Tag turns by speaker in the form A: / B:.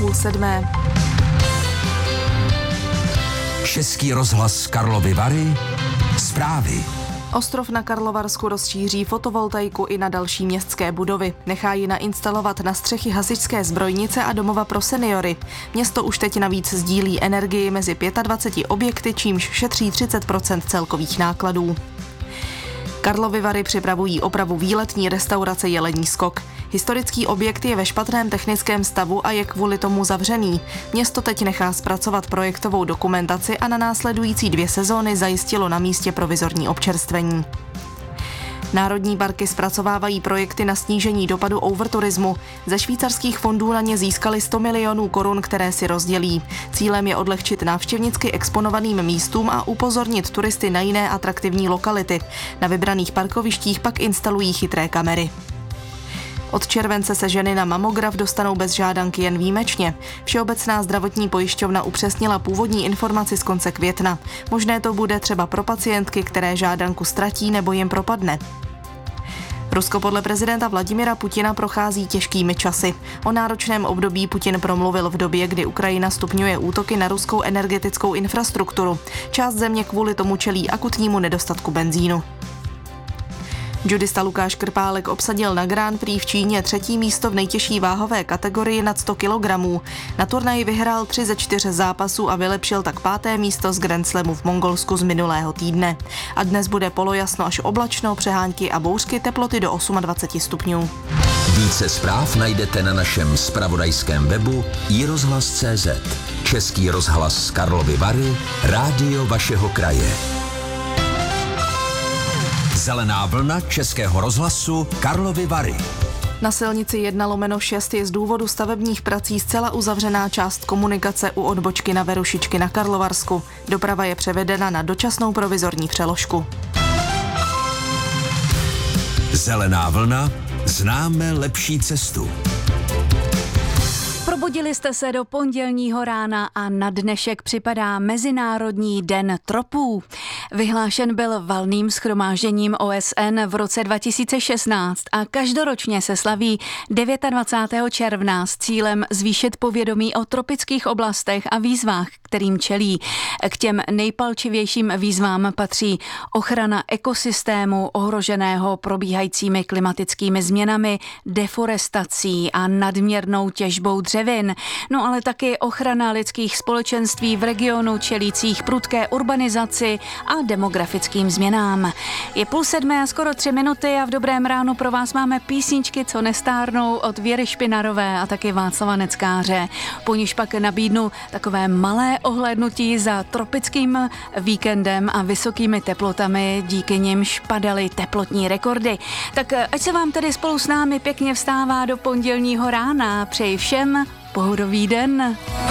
A: 6:30.
B: Český rozhlas Karlovy Vary. Zprávy.
A: Ostrov na Karlovarsku rozšíří fotovoltaiku i na další městské budovy. Nechá ji nainstalovat na střechy hasičské zbrojnice a domova pro seniory. Město už teď navíc sdílí energii mezi 25 objekty, čímž šetří 30% celkových nákladů. Karlovy Vary připravují opravu výletní restaurace Jelení skok. Historický objekt je ve špatném technickém stavu a je kvůli tomu zavřený. Město teď nechá zpracovat projektovou dokumentaci a na následující 2 sezóny zajistilo na místě provizorní občerstvení. Národní parky zpracovávají projekty na snížení dopadu overturismu. Ze švýcarských fondů na ně získali 100 milionů korun, které si rozdělí. Cílem je odlehčit návštěvnicky exponovaným místům a upozornit turisty na jiné atraktivní lokality. Na vybraných parkovištích pak instalují chytré kamery. Od července se ženy na mamograf dostanou bez žádanky jen výjimečně. Všeobecná zdravotní pojišťovna upřesnila původní informaci z konce května. Možné to bude třeba pro pacientky, které žádanku ztratí nebo jim propadne. Rusko podle prezidenta Vladimira Putina prochází těžkými časy. O náročném období Putin promluvil v době, kdy Ukrajina stupňuje útoky na ruskou energetickou infrastrukturu. Část země kvůli tomu čelí akutnímu nedostatku benzínu. Judista Lukáš Krpálek obsadil na Grand Prix v Číně 3. místo v nejtěžší váhové kategorii nad 100 kg. Na turnaji vyhrál 3 ze 4 zápasů a vylepšil tak 5. místo z Grand Slamu v Mongolsku z minulého týdne. A dnes bude polojasno až oblačno, přehánky a bouřky, teploty do 28 stupňů.
B: Více zpráv najdete na našem zpravodajském webu iRozhlas.cz. Český rozhlas Karlovy Vary, rádio vašeho kraje. Zelená vlna Českého rozhlasu Karlovy Vary.
A: Na silnici 1/6 je z důvodu stavebních prací zcela uzavřená část komunikace u odbočky na Verušičky na Karlovarsku. Doprava je převedena na dočasnou provizorní přeložku.
B: Zelená vlna, známe lepší cestu.
C: Probudili jste se do pondělního rána a na dnešek připadá Mezinárodní den tropů. Vyhlášen byl valným shromážděním OSN v roce 2016 a každoročně se slaví 29. června s cílem zvýšit povědomí o tropických oblastech a výzvách, kterým čelí. K těm nejpalčivějším výzvám patří ochrana ekosystému ohroženého probíhajícími klimatickými změnami, deforestací a nadměrnou těžbou dřevin. No ale taky ochrana lidských společenství v regionu čelících prudké urbanizaci a demografickým změnám. Je 6:30 a skoro 3 minuty a v dobrém ránu pro vás máme písničky, co nestárnou od Věry Špinarové a taky Václava Neckáře. Po níž pak nabídnu takové malé ohlédnutí za tropickým víkendem a vysokými teplotami, díky nimž padaly teplotní rekordy. Tak ať se vám tedy spolu s námi pěkně vstává do pondělního rána. Přeji všem pohodový den.